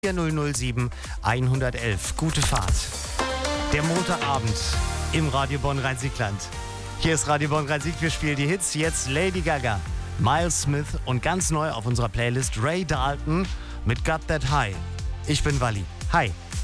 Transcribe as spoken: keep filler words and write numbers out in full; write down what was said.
null null sieben eins eins eins. Gute Fahrt. Der Montagabend im Radio Bonn Rhein-Sieg-Land. Hier ist Radio Bonn Rhein-Sieg. Wir spielen die Hits. Jetzt Lady Gaga, Miles Smith und ganz neu auf unserer Playlist Ray Dalton mit Got That High. Ich bin Wally. Hi.